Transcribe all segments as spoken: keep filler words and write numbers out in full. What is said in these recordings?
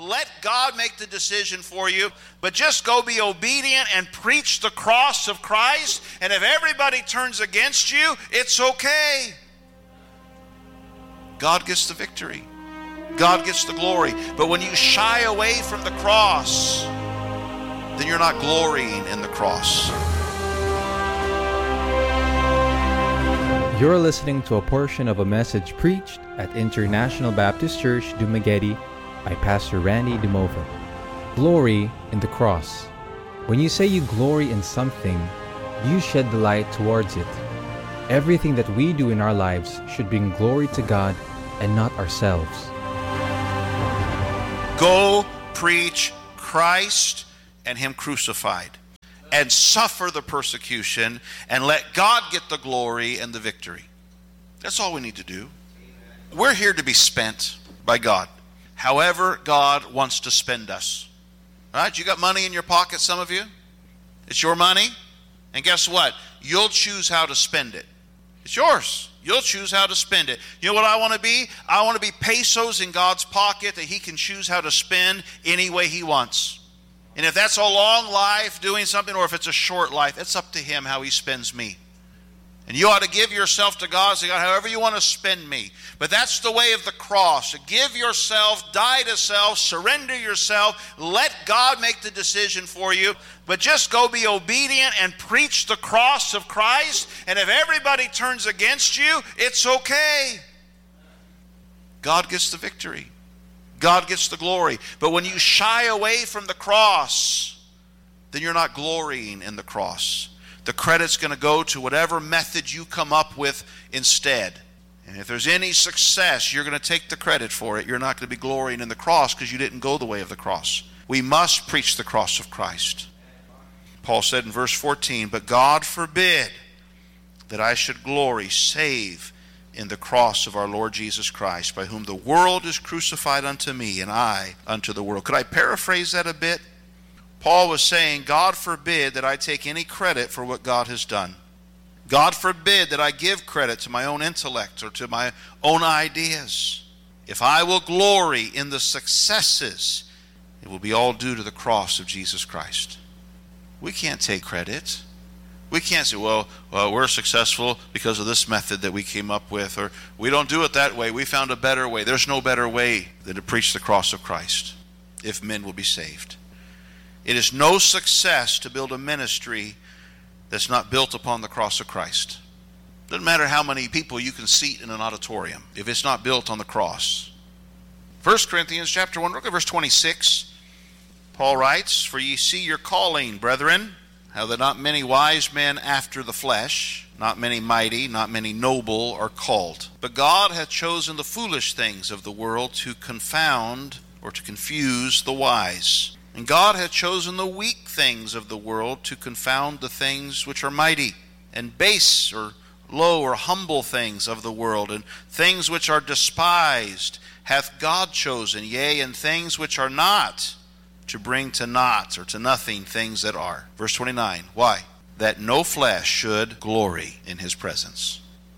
let God make the decision for you, but just go be obedient and preach the cross of Christ. And if everybody turns against you, it's okay. God gets the victory. God gets the glory. But when you shy away from the cross, then you're not glorying in the cross. You're listening to a portion of a message preached at International Baptist Church, Dumaguete by Pastor Randy Dumova. Glory in the cross. When you say you glory in something, you shed the light towards it. Everything that we do in our lives should bring glory to God and not ourselves. Go preach Christ and Him crucified, and suffer the persecution, and let God get the glory and the victory. That's all we need to do. We're here to be spent by God, however God wants to spend us. All right? You got money in your pocket, some of you? It's your money. And guess what? You'll choose how to spend it. It's yours. You'll choose how to spend it. You know what I want to be? I want to be pesos in God's pocket that He can choose how to spend any way He wants. And if that's a long life doing something, or if it's a short life, it's up to Him how He spends me. And you ought to give yourself to God, say, God, however you want to spend me. But that's the way of the cross. Give yourself, die to self, surrender yourself, let God make the decision for you. But just go be obedient and preach the cross of Christ. And if everybody turns against you, it's okay. God gets the victory. God gets the glory. But when you shy away from the cross, then you're not glorying in the cross. The credit's going to go to whatever method you come up with instead. And if there's any success, you're going to take the credit for it. You're not going to be glorying in the cross because you didn't go the way of the cross. We must preach the cross of Christ. Paul said in verse fourteen, but God forbid that I should glory save in the cross of our Lord Jesus Christ, by whom the world is crucified unto me, and I unto the world. Could I paraphrase that a bit? Paul was saying, God forbid that I take any credit for what God has done. God forbid that I give credit to my own intellect or to my own ideas. If I will glory in the successes, it will be all due to the cross of Jesus Christ. We can't take credit. We can't say, well, well, we're successful because of this method that we came up with, or we don't do it that way. We found a better way. There's no better way than to preach the cross of Christ if men will be saved. It is no success to build a ministry that's not built upon the cross of Christ. Doesn't matter how many people you can seat in an auditorium if it's not built on the cross. First Corinthians chapter one, look at verse twenty-six. Paul writes, for ye see your calling, brethren, how that not many wise men after the flesh, not many mighty, not many noble are called. But God hath chosen the foolish things of the world to confound or to confuse the wise. And God hath chosen the weak things of the world to confound the things which are mighty, and base or low or humble things of the world, and things which are despised hath God chosen, yea, and things which are not, to bring to naught or to nothing things that are. Verse twenty-nine, why? That no flesh should glory in His presence.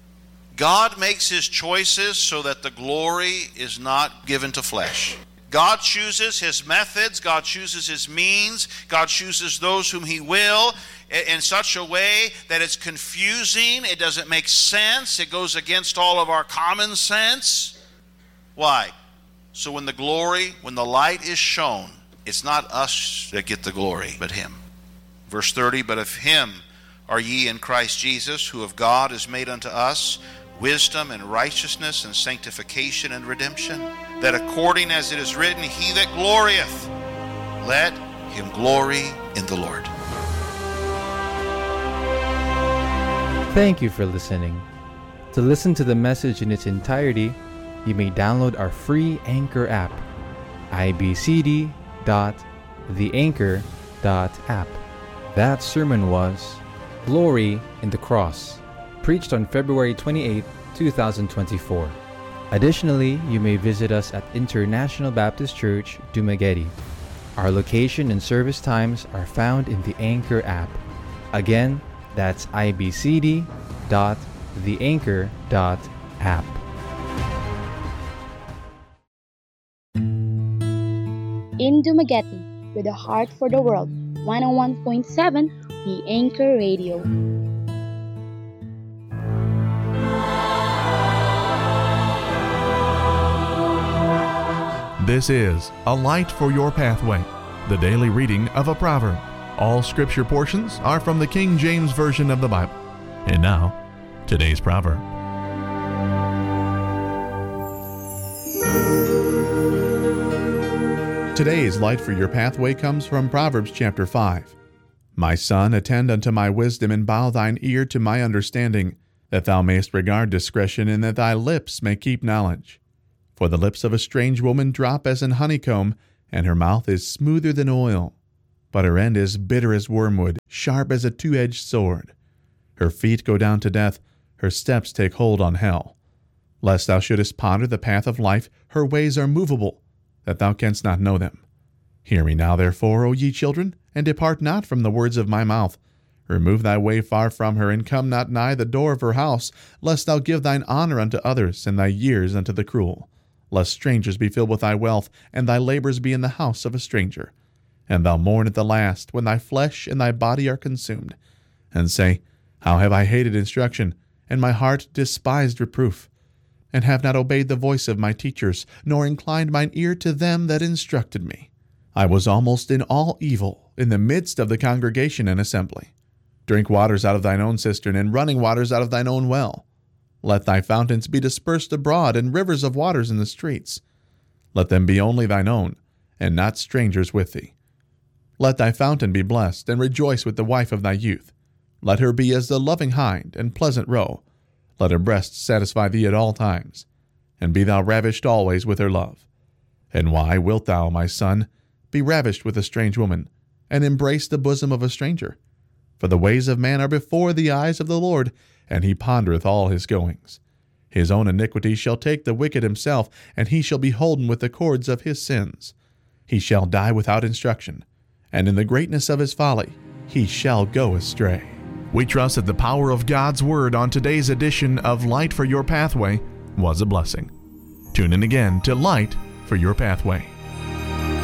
God makes His choices so that the glory is not given to flesh. God chooses His methods, God chooses His means, God chooses those whom He will in such a way that it's confusing, it doesn't make sense, it goes against all of our common sense. Why? So when the glory, when the light is shown, it's not us that get the glory, but Him. Verse thirty, but of Him are ye in Christ Jesus, who of God is made unto us wisdom and righteousness and sanctification and redemption, that according as it is written, he that glorieth, let him glory in the Lord. Thank you for listening. To listen to the message in its entirety, you may download our free Anchor app, I B C D dot the anchor dot app. That sermon was Glory in the Cross, preached on February twenty-eighth, twenty twenty-four. Additionally, you may visit us at International Baptist Church, Dumaguete. Our location and service times are found in the Anchor app. Again, that's I B C D dot the anchor dot app. in Dumaguete with a heart for the world. one oh one point seven The Anchor Radio. This is A Light for Your Pathway, the daily reading of a proverb. All scripture portions are from the King James Version of the Bible. And now, today's proverb. Today's Light for Your Pathway comes from Proverbs chapter five. My son, attend unto my wisdom, and bow thine ear to my understanding, that thou mayest regard discretion, and that thy lips may keep knowledge. For the lips of a strange woman drop as an honeycomb, and her mouth is smoother than oil. But her end is bitter as wormwood, sharp as a two-edged sword. Her feet go down to death, her steps take hold on hell. Lest thou shouldest ponder the path of life, her ways are movable, that thou canst not know them. Hear me now, therefore, O ye children, and depart not from the words of my mouth. Remove thy way far from her, and come not nigh the door of her house, lest thou give thine honor unto others, and thy years unto the cruel. Lest strangers be filled with thy wealth, and thy labors be in the house of a stranger. And thou mourn at the last, when thy flesh and thy body are consumed. And say, How have I hated instruction, and my heart despised reproof, and have not obeyed the voice of my teachers, nor inclined mine ear to them that instructed me. I was almost in all evil, in the midst of the congregation and assembly. Drink waters out of thine own cistern, and running waters out of thine own well. Let thy fountains be dispersed abroad, and rivers of waters in the streets. Let them be only thine own, and not strangers with thee. Let thy fountain be blessed, and rejoice with the wife of thy youth. Let her be as the loving hind, and pleasant roe. Let her breasts satisfy thee at all times, and be thou ravished always with her love. And why wilt thou, my son, be ravished with a strange woman, and embrace the bosom of a stranger? For the ways of man are before the eyes of the Lord, and he pondereth all his goings. His own iniquity shall take the wicked himself, and he shall be holden with the cords of his sins. He shall die without instruction, and in the greatness of his folly he shall go astray. We trust that the power of God's Word on today's edition of Light for Your Pathway was a blessing. Tune in again to Light for Your Pathway.